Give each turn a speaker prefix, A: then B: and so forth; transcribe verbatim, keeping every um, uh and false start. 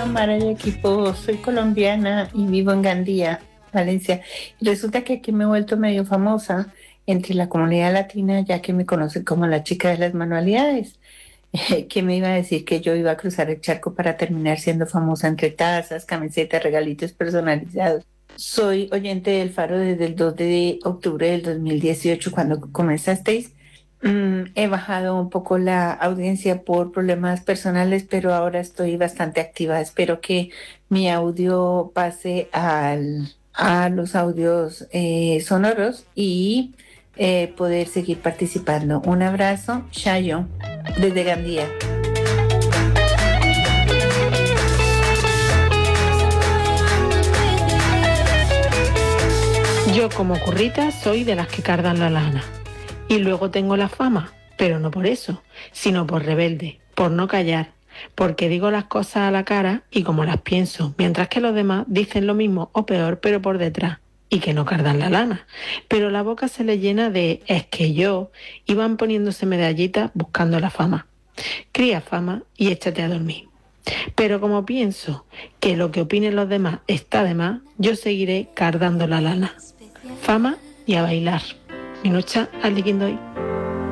A: Hola, Mara y equipo. Soy colombiana y vivo en Gandía, Valencia. Y resulta que aquí me he vuelto medio famosa entre la comunidad latina, ya que me conocen como la chica de las manualidades. ¿Quién me iba a decir que yo iba a cruzar el charco para terminar siendo famosa entre tazas, camisetas, regalitos personalizados? Soy oyente del Faro desde el dos de octubre del dos mil dieciocho, cuando comenzasteis. Mm, he bajado un poco la audiencia por problemas personales, pero ahora estoy bastante activa. Espero que mi audio pase al, a los audios eh, sonoros y eh, poder seguir participando. Un abrazo, Shayo, desde Gandía.
B: Yo como currita soy de las que cardan la lana. Y luego tengo la fama, pero no por eso, sino por rebelde, por no callar, porque digo las cosas a la cara y como las pienso, mientras que los demás dicen lo mismo o peor, pero por detrás, y que no cardan la lana. Pero la boca se le llena de es que yo, y van poniéndose medallitas buscando la fama. Cría fama y échate a dormir. Pero como pienso que lo que opinen los demás está de más, yo seguiré cardando la lana. Fama y a bailar. Minucha al liquindo hoy.